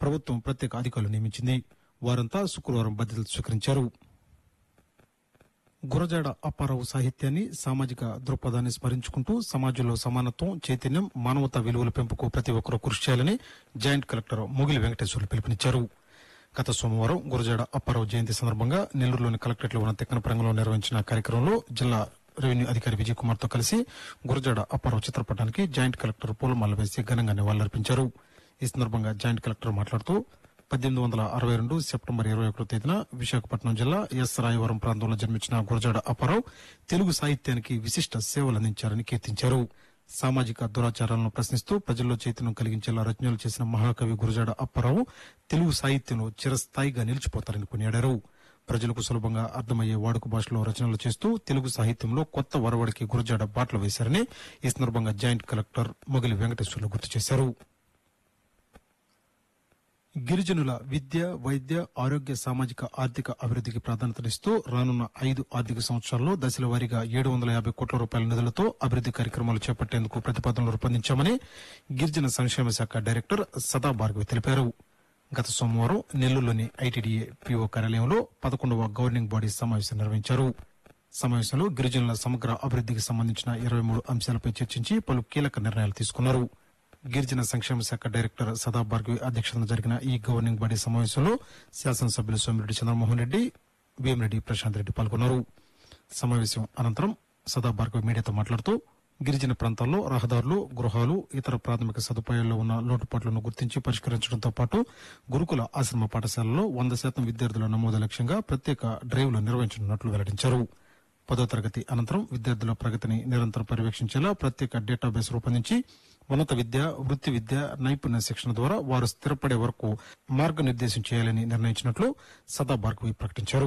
ప్రభుత్వం ప్రత్యేక అధికారులు నియమించింది. వారంతా శుక్రవారం బాధ్యతలు స్వీకరించారు. గురజాడ అప్పారావు సాహిత్యాన్ని, సామాజిక దృక్పథాన్ని స్మరించుకుంటూ సమాజంలో సమానత్వం, చైతన్యం, మానవతా విలువల పెంపుకు ప్రతి ఒక్కరూ కృషి చేయాలని జాయింట్ కలెక్టర్ మొగిలి వెంకటేశ్వర్లు పిలుపునిచ్చారు. గత సోమవారం గురజాడ అప్పారావు జయంతి సందర్భంగా నెల్లూరులోని కలెక్టరేట్లో ఉన్న తిక్కన ప్రాంగణంలో నిర్వహించిన కార్యక్రమంలో జిల్లా రెవెన్యూ అధికారి విజయ్ కుమార్ తో కలిసి గురజాడ అప్పారావు చిత్రపటానికి జాయింట్ కలెక్టర్ పూలమాల వేసి ఘనంగా నివాళులర్పించారు. ఈ సందర్భంగా జాయింట్ కలెక్టర్ మాట్లాడుతూ 1862 సెప్టెంబర్ 21 తేదీన విశాఖపట్నం జిల్లా ఎస్ రాయవరం ప్రాంతంలో జన్మించిన గురజాడ అప్పారావు తెలుగు సాహిత్యానికి విశిష్ట సేవలందించారని కీర్తించారు. సామాజిక దురాచారాలను ప్రశ్నిస్తూ ప్రజల్లో చైతన్యం కలిగించేలా రచనలు చేసిన మహాకవి గురజాడ అప్పారావు తెలుగు సాహిత్యంలో చిరస్థాయిగా నిలిచిపోతారని కొనియాడారు. ప్రజలకు సులభంగా అర్థమయ్యే వాడుక భాషలో రచనలు చేస్తూ తెలుగు సాహిత్యంలో కొత్త వరవడికి గురజాడ బాటలు వేశారని ఈ సందర్భంగా జాయింట్ కలెక్టర్ మొగిలి వెంకటేశ్వర్లు గుర్తు చేశారు. గిరిజనుల విద్య, వైద్య, ఆరోగ్య, సామాజిక, ఆర్థిక అభివృద్దికి ప్రాధాన్యతనిస్తూ రానున్న 5 ఆర్థిక సంవత్సరాల్లో దశల వారీగా 750 కోట్ల రూపాయల నిధులతో అభివృద్ది కార్యక్రమాలు చేపట్టేందుకు ప్రతిపాదనలు రూపొందించామని గిరిజన సంక్షేమ శాఖ డైరెక్టర్ సదా భార్గవి తెలిపారు. గత సోమవారం నెల్లూరులోని ఐటీడీఏ పీఓ కార్యాలయంలో 11వ గవర్నింగ్ బాడీ సమావేశం నిర్వహించారు. సమావేశంలో గిరిజనుల సమగ్ర అభివృద్దికి సంబంధించిన 23 అంశాలపై చర్చించి పలు కీలక నిర్ణయాలు తీసుకున్నారు. గిరిజన సంక్షేమ శాఖ డైరెక్టర్ సదా భార్గవి అధ్యక్షతన జరిగిన ఈ గవర్నింగ్ బాడీ సమావేశంలో శాసనసభ్యులు సోమిరెడ్డి చంద్రమోహన్ రెడ్డి, వేమిరెడ్డి ప్రశాంత్ రెడ్డి పాల్గొన్నారు. సమావేశం అనంతరం సదా భార్గవి మీడియాతో మాట్లాడుతూ గిరిజన ప్రాంతాల్లో రహదారులు, గృహాలు, ఇతర ప్రాథమిక సదుపాయాల్లో ఉన్న లోటుపాట్లను గుర్తించి పరిష్కరించడంతో పాటు గురుకుల ఆశ్రమ పాఠశాలలో 100% విద్యార్థుల నమోదు లక్ష్యంగా ప్రత్యేక డ్రైవ్లు నిర్వహించనున్నట్లు వెల్లడించారు. 10వ తరగతి అనంతరం విద్యార్థుల ప్రగతిని నిరంతరం పర్యవేక్షించేలా ప్రత్యేక డేటాబేస్ రూపొందించి ఉన్నత విద్య, వృత్తి విద్య, నైపుణ్య శిక్షణ ద్వారా వారు స్థిరపడే వరకు మార్గనిర్దేశం చేయాలని నిర్ణయించినట్లు సదా భార్గవి ప్రకటించారు.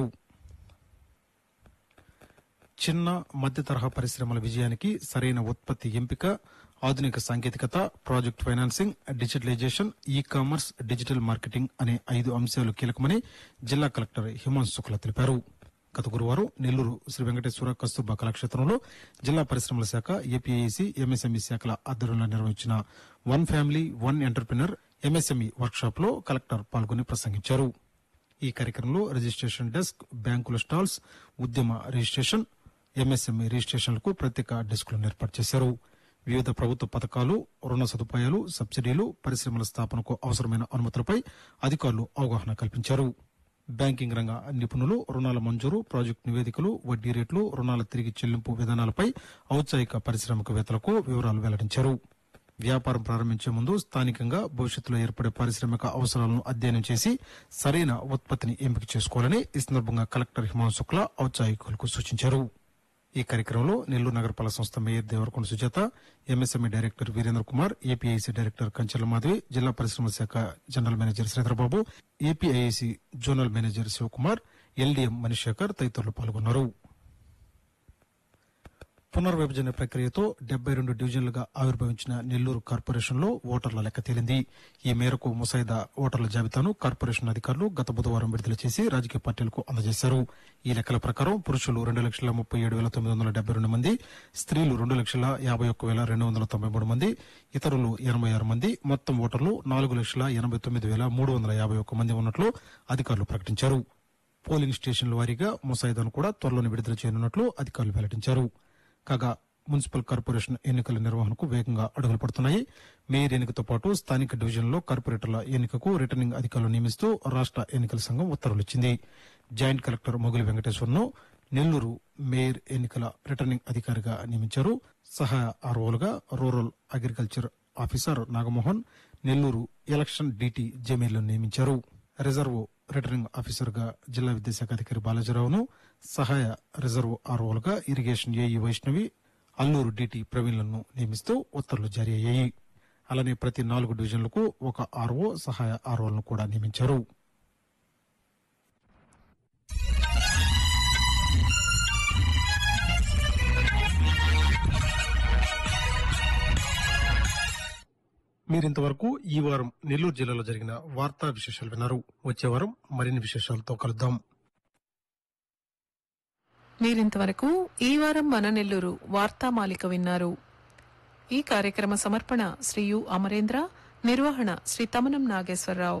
చిన్న, మధ్య తరహా పరిశ్రమల విజయానికి సరైన ఉత్పత్తి ఎంపిక, ఆధునిక సాంకేతికత, project financing, digitalisation, e commerce, digital marketing అనే 5 అంశాలు కీలకమని జిల్లా కలెక్టర్ హిమాంశు శుక్లా తెలిపారు. గత గురువారం నెల్లూరు శ్రీ వెంకటేశ్వర కస్తూర్బా కళాక్షేత్రంలో జిల్లా పరిశ్రమల శాఖ, ఏపీఐసి, ఎంఎస్ఎంఈ శాఖల ఆధ్వర్యంలో నిర్వహించిన one family one entrepreneur MSME work shop లో కలెక్టర్ పాల్గొని ప్రసంగించారు. ఈ కార్యక్రమంలో రిజిస్ట్రేషన్ డెస్క్, బ్యాంకుల స్టాల్స్, ఉద్యమ రిజిస్ట్రేషన్, ఎంఎస్ఎంఈ రిజిస్ట్రేషన్లకు ప్రత్యేక డెస్కులను ఏర్పాటు చేశారు. వివిధ ప్రభుత్వ పథకాలు, రుణ సదుపాయాలు, సబ్సిడీలు, పరిశ్రమల స్థాపనకు అవసరమైన అనుమతులపై అధికారులు అవగాహన కల్పించారు. బ్యాంకింగ్ రంగ నిపుణులు రుణాల మంజూరు, ప్రాజెక్టు నివేదికలు, వడ్డీ రేట్లు, రుణాల తిరిగి చెల్లింపు విధానాలపై ఔత్సాహిక పారిశ్రామికవేత్తలకు వివరాలు వెల్లడించారు. వ్యాపారం ప్రారంభించే ముందు స్థానికంగా భవిష్యత్తులో ఏర్పడే పారిశ్రామిక అవసరాలను అధ్యయనం చేసి సరైన ఉత్పత్తిని ఎంపిక చేసుకోవాలని ఈ సందర్భంగా కలెక్టర్ హిమాంశు శుక్లా ఔత్సాహికులకు సూచించారు. ఈ కార్యక్రమంలో నెల్లూరు నగరపాలక సంస్థ mayor Devarakonda Sujatha, MSME director Virendra Kumar, APIIC director కంచెల Madhavi, జిల్లా పరిశ్రమల శాఖ general manager Sridhar Babu, APIIC zonal manager Shivakumar, LDM Manishekar తదితరులు పాల్గొన్నారు. పునర్విభజన ప్రక్రియతో 72 డివిజన్లుగా ఆవిర్భవించిన నెల్లూరు కార్పొరేషన్ లో ఓటర్ల లెక్క తేలింది. ఈ మేరకు ముసాయిదా ఓటర్ల జాబితాను కార్పొరేషన్ అధికారులు గత బుధవారం విడుదల చేసి రాజకీయ పార్టీలకు అందజేశారు. ఈ లెక్కల ప్రకారం పురుషులు 2,37,972 మంది, స్త్రీలు 2,51,293 మంది, ఇతరులు 86 మంది, మొత్తం ఓటర్లు 4,89,351 మంది ఉన్నట్లు అధికారులు ప్రకటించారు. పోలింగ్ స్టేషన్ల వారీగా ముసాయిదాను కూడా త్వరలోనే విడుదల చేయనున్నట్లు అధికారులు వెల్లడించారు. కాగా మున్సిపల్ కార్పొరేషన్ ఎన్నికల నిర్వహణకు వేగంగా అడుగులు పడుతున్నాయి. మేయర్ ఎన్నికతో పాటు స్థానిక డివిజన్లో కార్పొరేటర్ల ఎన్నికకు రిటర్నింగ్ అధికారులు నియమిస్తూ రాష్ట ఎన్నికల సంఘం ఉత్తర్వులు ఇచ్చింది. జాయింట్ కలెక్టర్ మొగిలి వెంకటేశ్వర్ను నెల్లూరు మేయర్ ఎన్నికల రిటర్నింగ్ అధికారిగా నియమించారు. సహాయ ఆర్ఓలుగా rural agriculture officer Nagamohan, Nellore election DT జమీర్లను నియమించారు. రిజర్వ్ రిటర్నింగ్ ఆఫీసర్ గా జిల్లా విద్యాశాఖ అధికారి బాలాజీరావును, సహాయ reserve ఆర్ఓలుగా irrigation AE Vaishnavi, Alluri DT ప్రవీణ్లను నియమిస్తూ ఉత్తర్వులు జారీ అయ్యాయి. అలానే ప్రతి 4 డివిజన్లకు ఒక ఆర్ఓ, సహాయ ఆర్ఓలను కూడా నియమించారు. మీరింతవరకు ఈ వారం నెల్లూరు జిల్లాలో జరిగిన వార్తా విశేషాలు విన్నారు. వచ్చే వారం మరిన్ని విశేషాలతో కలుద్దాం. మీరింతవరకు ఈ వారం మన నెల్లూరు వార్తామాలిక విన్నారు. ఈ కార్యక్రమ సమర్పణ శ్రీ యు అమరేంద్ర, నిర్వహణ శ్రీ తమనం నాగేశ్వరరావు.